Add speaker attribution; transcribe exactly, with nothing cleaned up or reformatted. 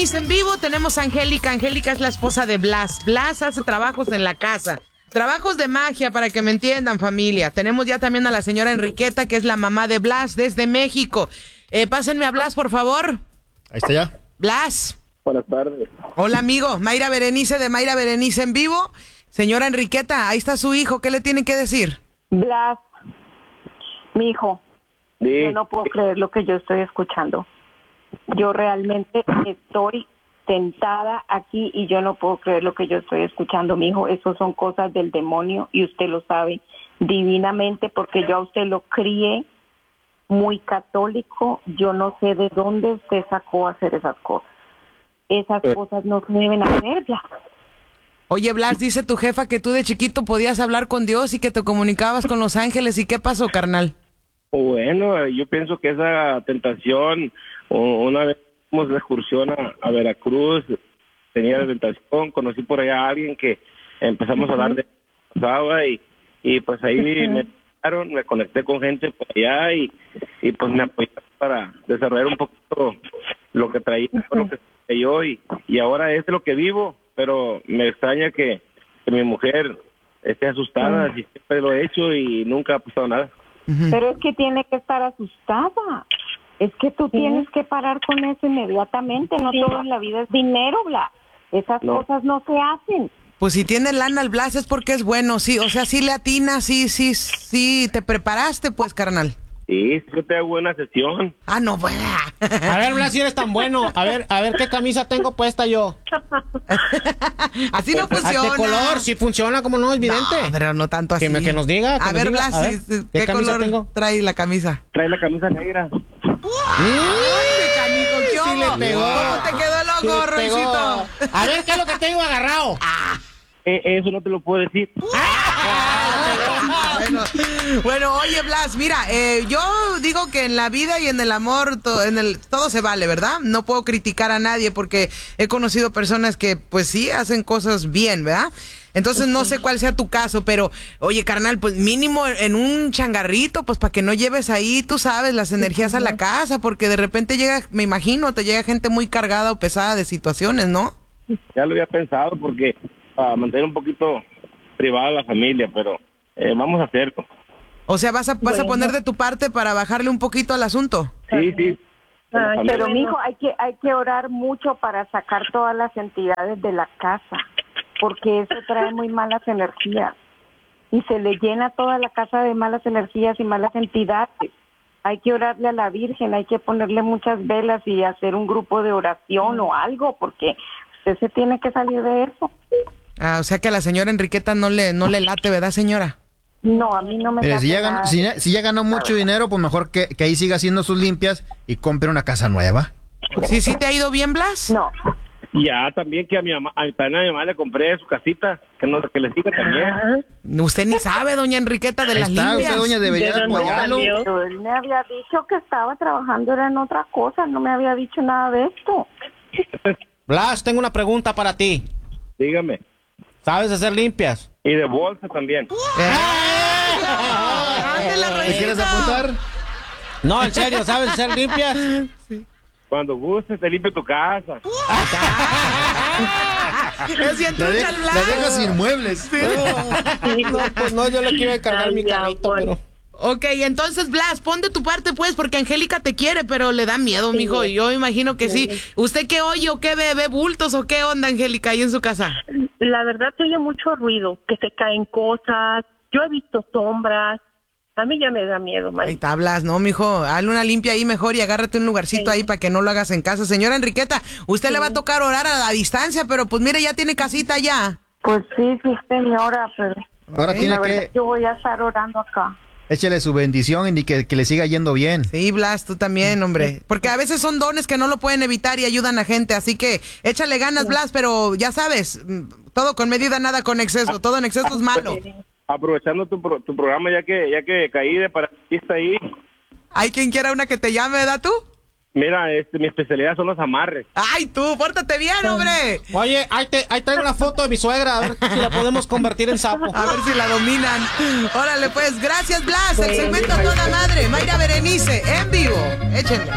Speaker 1: Berenice en vivo. Tenemos a Angélica. Angélica es la esposa de Blas. Blas hace trabajos en la casa. Trabajos de magia, para que me entiendan, familia. Tenemos ya también a la señora Enriqueta, que es la mamá de Blas, desde México. Eh, pásenme a Blas, por favor.
Speaker 2: Ahí está ya.
Speaker 1: Blas.
Speaker 3: Buenas tardes.
Speaker 1: Hola, amigo. Mayra Berenice, de Mayra Berenice en vivo. Señora Enriqueta, ahí está su hijo. ¿Qué le tiene que decir?
Speaker 4: Blas, mi hijo,
Speaker 3: Sí.
Speaker 4: yo no puedo creer lo que yo estoy escuchando. Yo realmente estoy tentada aquí y yo no puedo creer lo que yo estoy escuchando, mi hijo. Eso son cosas del demonio y usted lo sabe divinamente porque yo a usted lo crié muy católico. Yo no sé de dónde usted sacó a hacer esas cosas. Esas cosas no se deben hacer, Blas.
Speaker 1: Oye, Blas, dice tu jefa que tú de chiquito podías hablar con Dios y que te comunicabas con los ángeles. ¿Y qué pasó, carnal?
Speaker 3: Bueno, yo pienso que esa tentación, o- una vez fuimos de excursión a, a Veracruz, tenía la tentación, conocí por allá a alguien que empezamos a hablar de pasaba y, y pues ahí me ayudaron, me conecté con gente por allá y, y pues me apoyaron para desarrollar un poquito lo que traía, lo que traía yo y, y ahora es lo que vivo, pero me extraña que, que mi mujer esté asustada, si siempre lo he hecho y nunca ha pasado nada.
Speaker 4: Pero es que tiene que estar asustada. Es que tú tienes que parar con eso inmediatamente. No todo en la vida es dinero, Blas. Esas
Speaker 3: No.
Speaker 4: cosas no se hacen.
Speaker 1: Pues si tiene lana el Blas es porque es bueno, sí. O sea, sí le atina, sí, sí, sí. Te preparaste, pues, carnal.
Speaker 3: Sí, yo te hago buena sesión.
Speaker 1: Ah, no, bueno.
Speaker 2: A ver, Blas, si eres tan bueno. A ver, a ver qué camisa tengo puesta yo.
Speaker 1: Así no
Speaker 2: ¿A
Speaker 1: funciona.
Speaker 2: qué color? Si funciona, como no, es evidente.
Speaker 1: No, pero no tanto así.
Speaker 2: Que, me- que nos diga. que
Speaker 1: A
Speaker 2: nos
Speaker 1: ver,
Speaker 2: diga.
Speaker 1: Blas,
Speaker 2: A ver,
Speaker 1: sí, ¿qué,
Speaker 2: camisa
Speaker 1: color
Speaker 2: tengo?
Speaker 1: trae la camisa?
Speaker 3: Trae la camisa negra.
Speaker 1: ¡Ay, canijo, qué
Speaker 2: Sí le
Speaker 1: hubo!
Speaker 2: pegó.
Speaker 1: ¿Cómo te quedó el
Speaker 2: Sí,
Speaker 1: ojo,
Speaker 2: pegó.
Speaker 1: Roncito?
Speaker 2: A ver, ¿qué es lo que tengo agarrado?
Speaker 3: Eh, eso no te lo puedo decir.
Speaker 1: Bueno, bueno, oye, Blas, mira, eh, yo digo que en la vida y en el amor to- en el, todo se vale, ¿verdad? No puedo criticar a nadie porque he conocido personas que, pues sí, hacen cosas bien, ¿verdad? Entonces no sé cuál sea tu caso, pero, oye, carnal, pues mínimo en un changarrito, pues para que no lleves ahí, tú sabes, las energías a la casa, porque de repente llega, me imagino, te llega gente muy cargada o pesada de situaciones, ¿no?
Speaker 3: Ya lo había pensado porque para mantener un poquito privada la familia, pero eh, vamos a hacerlo.
Speaker 1: O sea, vas a, vas a poner de tu parte para bajarle un poquito al asunto.
Speaker 3: Sí, sí.
Speaker 4: Ay,
Speaker 3: Familia.
Speaker 4: pero, mijo, hay que, hay que orar mucho para sacar todas las entidades de la casa, porque eso trae muy malas energías. Y se le llena toda la casa de malas energías y malas entidades. Hay que orarle a la Virgen, hay que ponerle muchas velas y hacer un grupo de oración o algo, porque usted se tiene que salir de eso.
Speaker 1: Ah, o sea que a la señora Enriqueta no le, no le late, ¿verdad, señora?
Speaker 4: No, a mí no me
Speaker 2: Mire,
Speaker 4: late
Speaker 2: si ya,
Speaker 4: nada.
Speaker 2: ganó, si, ya- si ya ganó mucho dinero, pues mejor que, que ahí siga haciendo sus limpias y compre una casa nueva.
Speaker 1: ¿Sí, sí te ha ido bien, Blas?
Speaker 4: No.
Speaker 3: Ya también que a mi mamá, a, también a mi mamá le compré su casita, que no que le siga también.
Speaker 1: Usted ni sabe, doña Enriqueta, de
Speaker 2: Ahí
Speaker 1: las
Speaker 2: está,
Speaker 1: limpias.
Speaker 2: usted, doña, debería de apoyarlo.
Speaker 4: Pero él me había dicho que estaba trabajando era en otra cosa, no me había dicho nada de esto.
Speaker 2: Blas, tengo una pregunta para ti.
Speaker 3: Dígame.
Speaker 2: ¿Sabes hacer limpias?
Speaker 3: Y de bolsa también.
Speaker 1: Ándale,
Speaker 2: ¿Te
Speaker 1: Reyito.
Speaker 2: quieres apuntar? No, en serio, ¿sabes hacer limpias?
Speaker 3: Cuando gustes te limpio tu casa.
Speaker 1: Es bien
Speaker 2: La, de-
Speaker 1: trucha el Blas.
Speaker 2: la dejas sin muebles. No, pues no, yo le quiero encargar mi carrito, pero...
Speaker 1: Ok, entonces, Blas, pon de tu parte, pues, porque Angélica te quiere, pero le da miedo, mijo. Y yo imagino que sí. ¿Usted qué oye o qué ve? ¿Ve bultos o qué onda, Angélica, ahí en su casa?
Speaker 5: La verdad se oye mucho ruido, que se caen cosas, yo he visto sombras, a mí ya me da miedo,
Speaker 1: Ahí
Speaker 5: Mari.
Speaker 1: está, Blas, no, mijo. Hazle una limpia ahí mejor y agárrate un lugarcito ahí para que no lo hagas en casa. Señora Enriqueta, usted le va a tocar orar a la distancia, pero pues mire, ya tiene casita ya.
Speaker 4: Pues sí, sí, señora, pero
Speaker 2: Ahora tiene
Speaker 4: la verdad
Speaker 2: que...
Speaker 4: yo voy a estar orando acá.
Speaker 2: Échele su bendición y que, que le siga yendo bien.
Speaker 1: Sí, Blas, tú también, hombre. Porque a veces son dones que no lo pueden evitar y ayudan a gente. Así que échale ganas, Blas, pero ya sabes, mm, todo con medida, nada con exceso. Todo en exceso es malo.
Speaker 3: Aprovechando tu, pro- tu programa ya que ya que caí de parasitista ahí.
Speaker 1: Hay quien quiera una que te llame, ¿verdad tú?
Speaker 3: Mira, este, mi especialidad son los amarres.
Speaker 1: Ay, tú, pórtate bien, hombre.
Speaker 2: Oye, ahí, te, ahí traigo una foto de mi suegra, a ver si la podemos convertir en sapo.
Speaker 1: A ver si la dominan. Órale, pues, gracias, Blas. El segmento a toda madre. Mayra Berenice, en vivo. Échenle.